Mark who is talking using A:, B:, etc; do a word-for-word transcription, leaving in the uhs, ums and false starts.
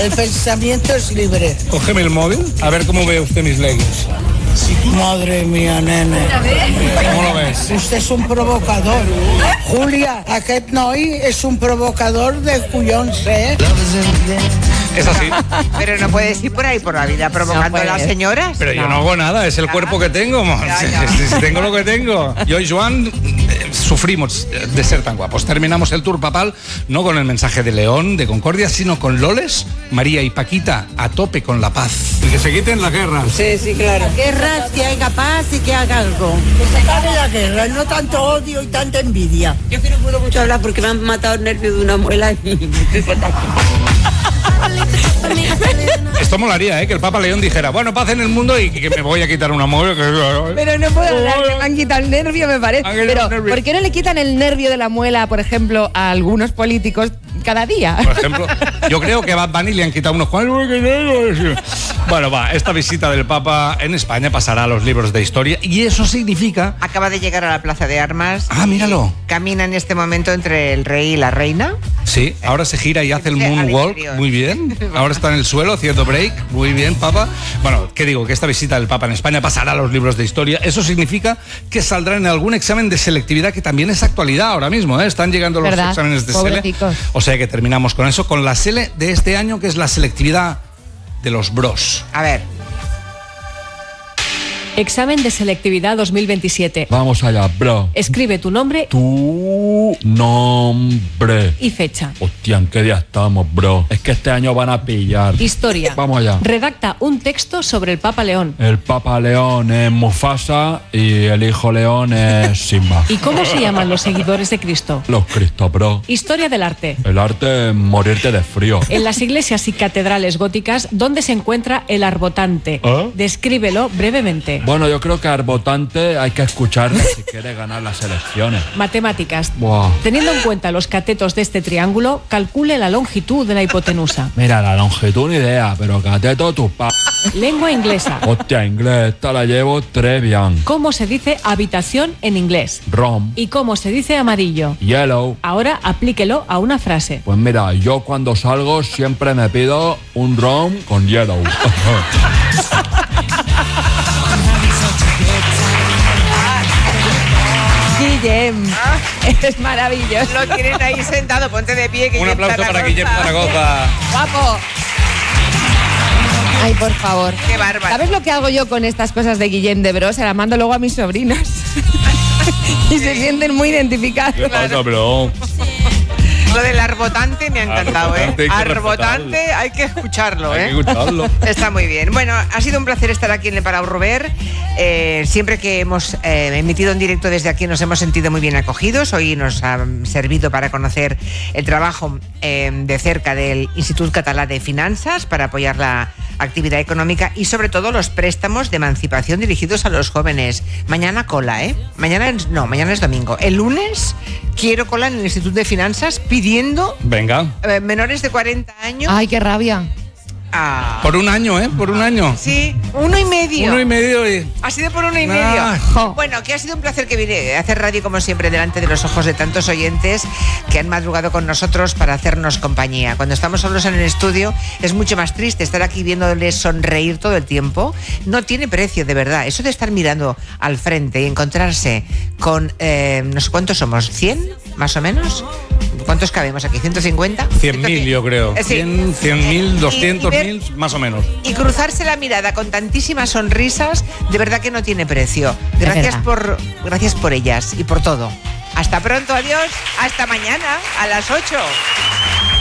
A: El pensamiento es libre.
B: Cógeme el móvil, a ver cómo ve usted mis leggings.
A: Madre mía, nene.
B: ¿Cómo lo ves?
A: Usted es un provocador. Julia, aquest noi es un provocador de cuyons, ¿eh?
B: Es así.
C: Pero no puedes ir por ahí por la vida provocando a las señoras.
B: Pero yo no hago nada, es el cuerpo que tengo.
C: Ya, ya.
B: Si, si tengo lo que tengo. Yo y Joan eh, sufrimos de ser tan guapos. Terminamos el tour papal no con el mensaje de León, de Concordia, sino con Loles, María y Paquita a tope con la paz. Y que se quiten la guerra.
A: Sí, sí, claro.
D: Guerra, que haga paz y que haga algo.
A: Que se acabe la guerra, no tanto odio y tanta envidia.
D: Yo que no puedo mucho hablar porque me han matado el nervio de una muela y
B: Esto molaría, ¿eh? Que el Papa León dijera, bueno, paz en el mundo y que me voy a quitar una muela. Que...
E: Pero no puedo hablar, que me han quitado el nervio, me parece. Pero, ¿por qué no le quitan el nervio de la muela, por ejemplo, a algunos políticos cada día?
B: Por ejemplo, yo creo que a Bad Bunny le han quitado unos cuantos. Bueno, va, esta visita del Papa en España pasará a los libros de historia y eso significa...
C: Acaba de llegar a la Plaza de Armas.
B: Ah, míralo.
C: Camina en este momento entre el rey y la reina.
B: Sí, ahora se gira y hace el moonwalk, muy bien. Ahora está en el suelo haciendo break, muy bien, Papa. Bueno, ¿qué digo? Que esta visita del Papa en España pasará a los libros de historia. Eso significa que saldrá en algún examen de selectividad, que también es actualidad ahora mismo, ¿eh? Están llegando los
E: ¿verdad?
B: Exámenes de
E: Pobrecicos.
B: Sele. O sea que terminamos con eso, con la Sele de este año, que es la selectividad de los bros.
C: A ver.
F: Examen de selectividad dos mil veintisiete.
G: Vamos allá, bro.
F: Escribe tu nombre
G: Tu nombre.
F: y fecha.
G: Hostia, ¿en qué día estamos, bro? Es que este año van a pillar.
F: Historia.
G: Vamos allá.
F: Redacta un texto sobre el Papa León.
G: El Papa León es Mufasa y el hijo León es Simba.
F: ¿Y cómo se llaman los seguidores de Cristo?
G: Los Cristo, bro.
F: Historia del arte.
G: El arte es morirte de frío.
F: En las iglesias y catedrales góticas, ¿dónde se encuentra el arbotante?
G: ¿Eh?
F: Descríbelo brevemente.
G: Bueno, yo creo que Arbotante hay que escucharlo si quiere ganar las elecciones.
F: Matemáticas.
G: Buah.
F: Teniendo en cuenta los catetos de este triángulo, calcule la longitud de la hipotenusa.
G: Mira, la longitud ni idea, pero cateto tu pa...
F: Lengua inglesa.
G: Hostia, inglés, esta la llevo très bien.
F: ¿Cómo se dice habitación en inglés?
G: Rom.
F: ¿Y cómo se dice amarillo?
G: Yellow.
F: Ahora aplíquelo a una frase.
G: Pues mira, yo cuando salgo siempre me pido un rom con yellow.
E: Guillem, es maravilloso.
C: Lo tienen ahí sentado, ponte de pie. Que
B: Un aplauso para Guillem Zaragoza.
E: Guapo. Ay, por favor.
C: Qué bárbaro.
E: ¿Sabes lo que hago yo con estas cosas de Guillem de Bro? Se la mando luego a mis sobrinos. Y se sienten muy identificados.
G: ¿Qué pasa, bro?
C: Lo del arbotante me ha encantado,
G: Arbotante,
C: ¿eh?
G: hay que
C: Arbotante, hay que escucharlo, ¿eh?
G: Hay que escucharlo.
C: Está muy bien. Bueno, ha sido un placer estar aquí en el Palau Robert. Eh, siempre que hemos eh, emitido en directo desde aquí nos hemos sentido muy bien acogidos. Hoy nos ha servido para conocer el trabajo eh, de cerca del Institut Català de Finanzas para apoyar la actividad económica y sobre todo los préstamos de emancipación dirigidos a los jóvenes. Mañana cola, ¿eh? Mañana es, no, mañana es domingo. El lunes quiero cola en el Instituto de Finanzas pidiendo
B: Venga.
C: eh, menores de cuarenta años.
E: Ay, qué rabia.
C: Ah,
B: Por un año, ¿eh? Por un año.
C: sí, uno y medio.
B: Uno y medio y...
C: Ha sido por uno y
B: Ah,
C: medio.
E: jo.
C: Bueno, que ha sido un placer que vine a hacer radio como siempre delante de los ojos de tantos oyentes que han madrugado con nosotros para hacernos compañía. Cuando estamos solos en el estudio es mucho más triste estar aquí viéndoles sonreír todo el tiempo. No tiene precio, de verdad. Eso de estar mirando al frente y encontrarse con, eh, no sé cuántos somos, ¿cien más o menos? ¿Cuántos cabemos aquí? ¿ciento cincuenta?
B: cien mil, yo creo.
C: Eh, sí.
B: cien mil, doscientos
C: Y- y ver-
B: mil, más o menos.
C: Y cruzarse la mirada con tantísimas sonrisas, de verdad que no tiene precio. Gracias
E: verdad.
C: por, gracias por ellas y por todo. Hasta pronto, adiós. Hasta mañana a las ocho.